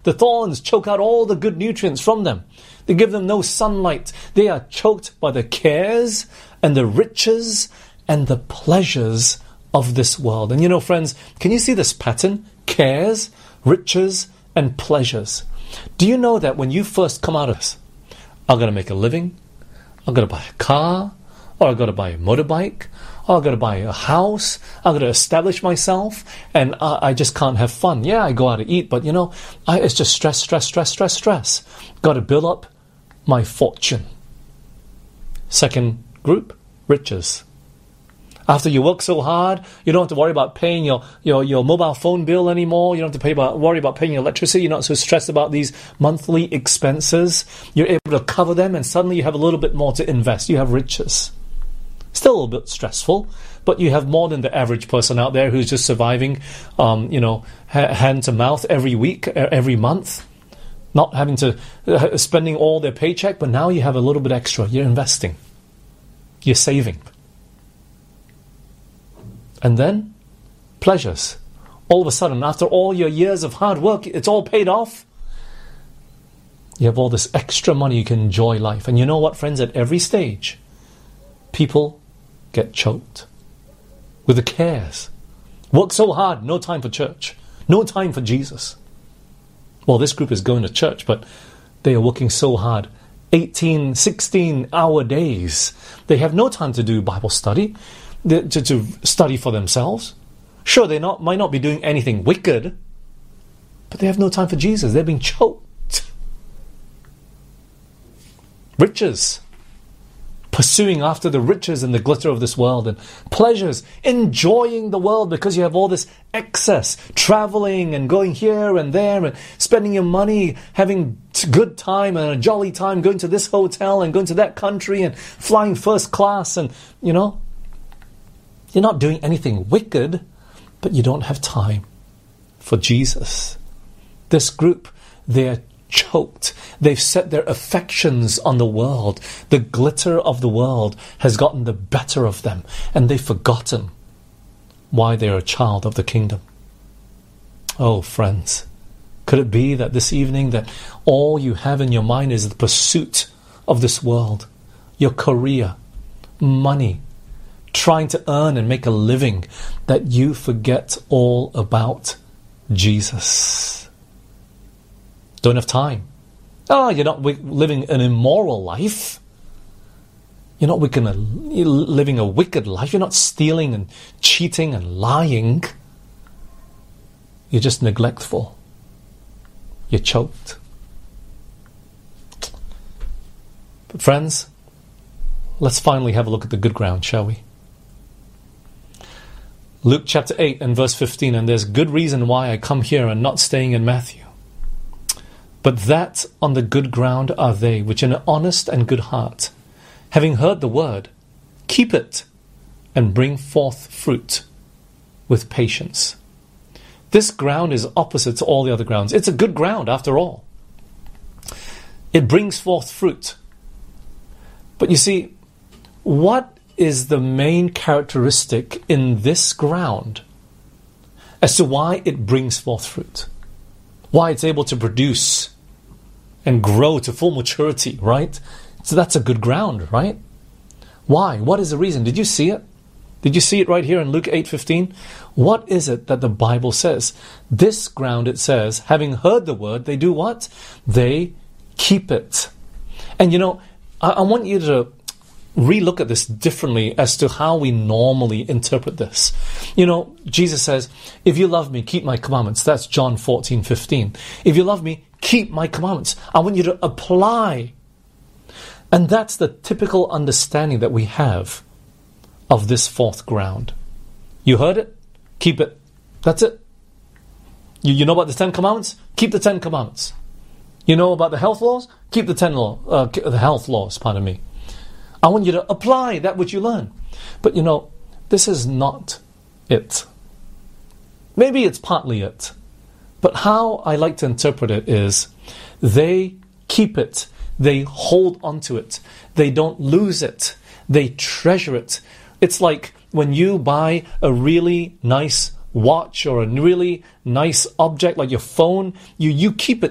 The thorns choke out all the good nutrients from them. They give them no sunlight. They are choked by the cares and the riches and the pleasures of this world. And you know, friends, can you see this pattern? Cares, riches, and pleasures. Do you know that when you first come out of this, I've got to make a living, I've got to buy a car, or I've got to buy a motorbike, or I've got to buy a house, I've got to establish myself, and I just can't have fun. Yeah, I go out to eat, but you know, it's just stress. Got to build up my fortune. Second group, riches. After you work so hard, you don't have to worry about paying your mobile phone bill anymore. You don't have to worry about paying your electricity. You're not so stressed about these monthly expenses. You're able to cover them, and suddenly you have a little bit more to invest. You have riches. Still a little bit stressful, but you have more than the average person out there who's just surviving, hand to mouth every week, every month, not having to spending all their paycheck. But now you have a little bit extra. You're investing. You're saving. And then, pleasures. All of a sudden, after all your years of hard work, it's all paid off. You have all this extra money, you can enjoy life. And you know what, friends? At every stage, people get choked with the cares. Work so hard, no time for church. No time for Jesus. Well, this group is going to church, but they are working so hard. 18, 16-hour days. They have no time to do Bible study. To study for themselves. Sure, they might not be doing anything wicked, but they have no time for Jesus. They're being choked. Riches. Pursuing after the riches and the glitter of this world, and pleasures. Enjoying the world because you have all this excess. Traveling and going here and there and spending your money, having good time and a jolly time, going to this hotel and going to that country and flying first class, and you know, you're not doing anything wicked, but you don't have time for Jesus. This group, they're choked. They've set their affections on the world. The glitter of the world has gotten the better of them, and they've forgotten why they're a child of the kingdom. Oh, friends, could it be that this evening that all you have in your mind is the pursuit of this world, your career, money, trying to earn and make a living, that you forget all about Jesus? Don't have time. You're not living an immoral life. You're not living a wicked life. You're not stealing and cheating and lying. You're just neglectful. You're choked. But friends, let's finally have a look at the good ground, shall we? Luke chapter 8 and verse 15, and there's good reason why I come here and not staying in Matthew. But that on the good ground are they, which in an honest and good heart, having heard the word, keep it, and bring forth fruit with patience. This ground is opposite to all the other grounds. It's a good ground after all. It brings forth fruit. But you see, what is the main characteristic in this ground as to why it brings forth fruit? Why it's able to produce and grow to full maturity, right? So that's a good ground, right? Why? What is the reason? Did you see it? Did you see it right here in Luke 8:15? What is it that the Bible says? This ground, it says, having heard the word, they do what? They keep it. And you know, I want you to relook at this differently as to how we normally interpret this. You know, Jesus says, if you love me, keep my commandments. That's John 14:15. If you love me, keep my commandments. I want you to apply. And that's the typical understanding that we have of this fourth ground. You heard it? Keep it. That's it. You know about the 10 commandments? Keep the 10 commandments. You know about the health laws? Keep the the health laws, pardon me. I want you to apply that which you learn. But you know, this is not it. Maybe it's partly it. But how I like to interpret it is, they keep it. They hold on to it. They don't lose it. They treasure it. It's like when you buy a really nice watch or a really nice object like your phone, you keep it